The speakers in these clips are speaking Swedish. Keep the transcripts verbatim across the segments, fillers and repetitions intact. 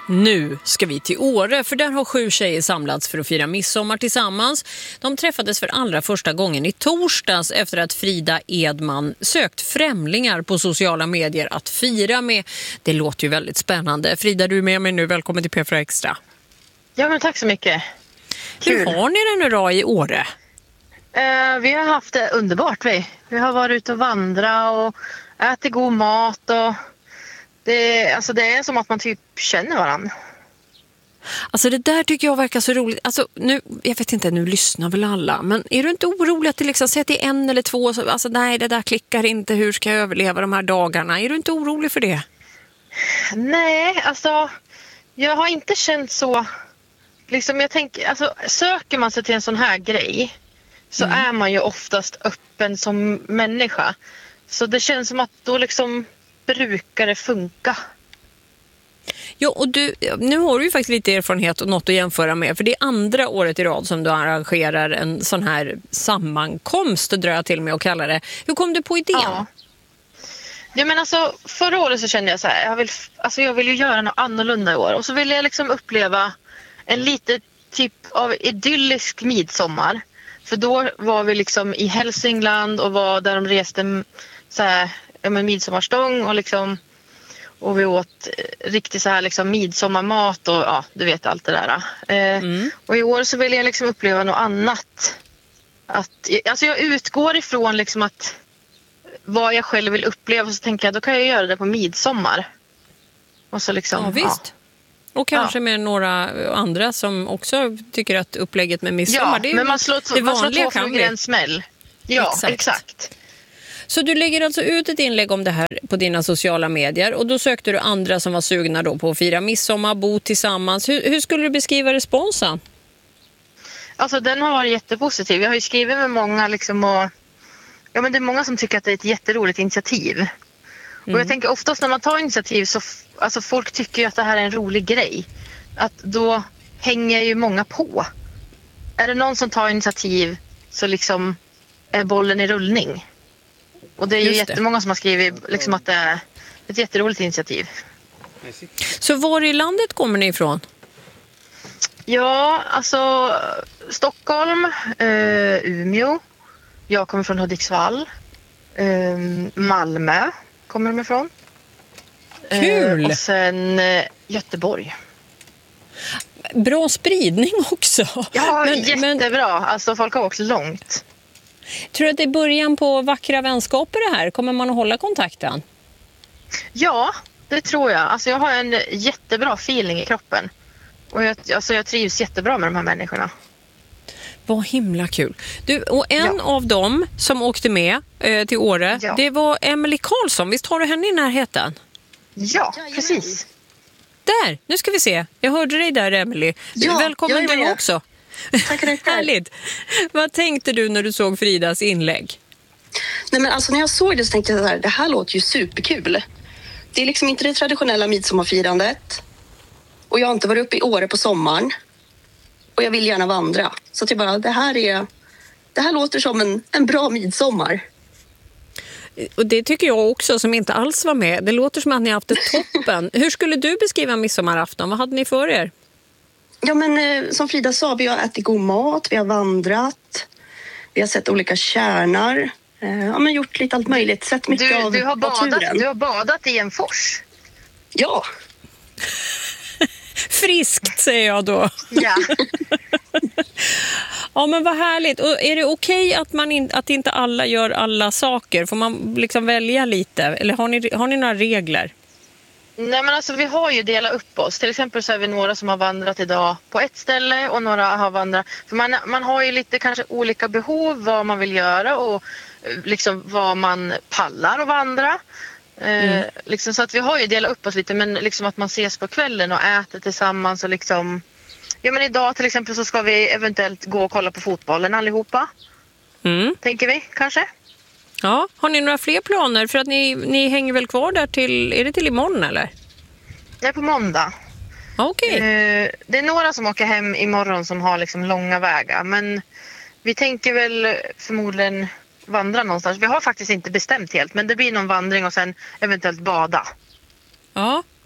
Nu ska vi till Åre, för där har sju tjejer samlats för att fira midsommar tillsammans. De träffades för allra första gången i torsdags efter att Frida Edman sökt främlingar på sociala medier att fira med. Det låter ju väldigt spännande. Frida, du är med mig nu. Välkommen till P fyra Extra. Ja, men tack så mycket. Hur Kul. har ni det nu då i Åre? Uh, vi har haft det underbart. Vi, vi har varit ute och vandra och ätit god mat. Och det, alltså det är som att man typ känner varandra. Alltså det där tycker jag verkar så roligt. Alltså nu, jag vet inte, nu lyssnar väl alla. Men är du inte orolig att det liksom säger till en eller två? Så, alltså nej, det där klickar inte. Hur ska jag överleva de här dagarna? Är du inte orolig för det? Nej, alltså jag har inte känt så. Liksom jag tänker, alltså söker man sig till en sån här grej så mm. är man ju oftast öppen som människa. Så det känns som att då liksom brukar det funka. Ja, och du, nu har du ju faktiskt lite erfarenhet och något att jämföra med. För det är andra året i rad som du arrangerar en sån här sammankomst, drar jag till med att kalla det. Hur kom du på idén? Ja. Ja, men alltså, förra året så kände jag så här, jag vill, alltså jag vill ju göra något annorlunda i år. Och så ville jag liksom uppleva en lite typ av idyllisk midsommar. För då var vi liksom i Hälsingland och var där de reste så här, ja, men midsommarstång och liksom och vi åt riktigt så här liksom midsommarmat och ja, du vet allt det där. Eh, mm. Och i år så vill jag liksom uppleva något annat. Att, alltså jag utgår ifrån liksom att vad jag själv vill uppleva, så tänker jag då kan jag göra det på midsommar. Och så liksom, ja, visst. Ja. Och kanske ja. med några andra som också tycker att upplägget med midsommar, ja, det är men man slår, det man vanliga slår två flugor i en smäll. Ja, exakt. exakt. Så du lägger alltså ut ett inlägg om det här på dina sociala medier och då sökte du andra som var sugna då på att fira midsommar, bo tillsammans. Hur, hur skulle du beskriva responsen? Alltså den har varit jättepositiv. Jag har ju skrivit med många liksom och ja, men det är många som tycker att det är ett jätteroligt initiativ. Mm. Och jag tänker oftast när man tar initiativ så alltså folk tycker ju att det här är en rolig grej. Att då hänger ju många på. Är det någon som tar initiativ så liksom är bollen i rullning. Och det är ju Just jättemånga det. som har skrivit liksom att det är ett jätteroligt initiativ. Så var i landet kommer ni ifrån? Ja, alltså Stockholm, eh, Umeå. Jag kommer från Hudiksvall. Eh, Malmö kommer de ifrån. Kul! Eh, och sen eh, Göteborg. Bra spridning också. Ja, men, jättebra. Men... Alltså folk har åkt långt. Tror du att det är början på vackra vänskaper det här? Kommer man att hålla kontakten? Ja, det tror jag. Alltså jag har en jättebra feeling i kroppen. Och jag, alltså jag trivs jättebra med de här människorna. Vad himla kul. Du, och en ja. av dem som åkte med eh, till Åre, ja. det var Emily Karlsson. Visst har du henne i närheten? Ja, precis. Där, nu ska vi se. Jag hörde dig där, Emily. Ja, välkommen du också. Tack, tack. Härligt. Vad tänkte du när du såg Fridas inlägg? Nej, men alltså när jag såg det så tänkte jag så här, det här låter ju superkul. Det är liksom inte det traditionella midsommarfirandet. Och jag har inte varit uppe i Åre på sommaren. Och jag vill gärna vandra. Så att jag bara, det här är det här låter som en, en bra midsommar. Och det tycker jag också som inte alls var med. Det låter som att ni har haft det toppen. Hur skulle du beskriva midsommarafton? Vad hade ni för er? Ja, men eh, som Frida sa, vi har ätit god mat, vi har vandrat, vi har sett olika kärnar, eh, ja, men gjort lite allt möjligt, sett mycket du, av du har badat, naturen. Du har badat i en fors? Ja. Friskt, säger jag då. Ja. Ja, men vad härligt. Och är det okej att, man in, att inte alla gör alla saker? Får man liksom välja lite? Eller har ni, har ni några regler? Nej, men alltså vi har ju delat upp oss. Till exempel så är vi några som har vandrat idag på ett ställe och några har vandrat. För man, man har ju lite kanske olika behov, vad man vill göra och liksom vad man pallar att vandra. Mm. Eh, liksom, så att vi har ju delat upp oss lite, men liksom att man ses på kvällen och äter tillsammans och liksom... Ja, men idag till exempel så ska vi eventuellt gå och kolla på fotbollen allihopa. Mm. Tänker vi kanske. Ja, har ni några fler planer? För att ni, ni hänger väl kvar där till, är det till imorgon eller? Nej, på måndag. Okej. Okay. Eh, det är några som åker hem imorgon som har liksom långa vägar. Men vi tänker väl förmodligen vandra någonstans. Vi har faktiskt inte bestämt helt, men det blir någon vandring och sen eventuellt bada. Ja.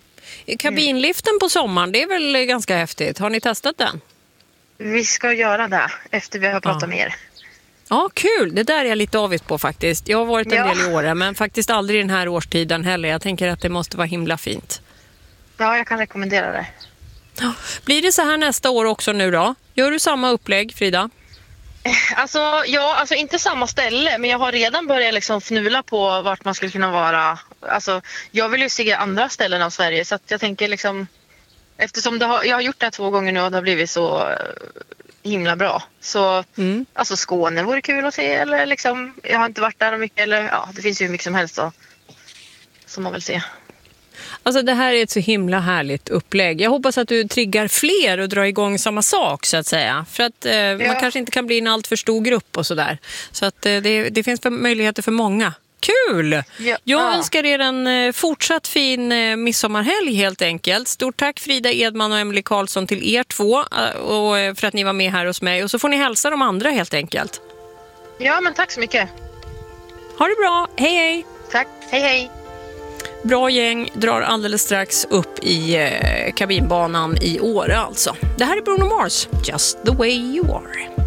Kabinliften på sommaren, det är väl ganska häftigt. Har ni testat den? Vi ska göra det efter vi har pratat Ja. med er. Ja, kul. Det där är jag lite avigt på faktiskt. Jag har varit en Ja. del i Åre, men faktiskt aldrig den här årstiden heller. Jag tänker att det måste vara himla fint. Ja, jag kan rekommendera det. Blir det så här nästa år också nu då? Gör du samma upplägg, Frida? Alltså, ja, alltså inte samma ställe, men jag har redan börjat liksom fnula på vart man skulle kunna vara. Alltså, jag vill ju se andra ställen av Sverige, så att jag tänker liksom, eftersom det har, jag har gjort det här två gånger nu och det har blivit så eh, himla bra. Så Mm. alltså Skåne vore kul att se, eller liksom, jag har inte varit där mycket, eller ja, det finns ju mycket som helst då, som man vill se. Alltså det här är ett så himla härligt upplägg. Jag hoppas att du triggar fler och drar igång samma sak så att säga. För att eh, Ja. man kanske inte kan bli en allt för stor grupp och sådär. Så att eh, det, det finns för möjligheter för många. Kul! Ja. Jag Ja. önskar er en eh, fortsatt fin eh, midsommarhelg helt enkelt. Stort tack Frida Edman och Emily Karlsson till er två eh, och eh, för att ni var med här hos mig. Och så får ni hälsa de andra helt enkelt. Ja, men tack så mycket. Ha det bra, hej hej! Tack, hej hej! Bra gäng drar alldeles strax upp i eh, kabinbanan i Åre alltså. Det här är Bruno Mars, Just the way you are.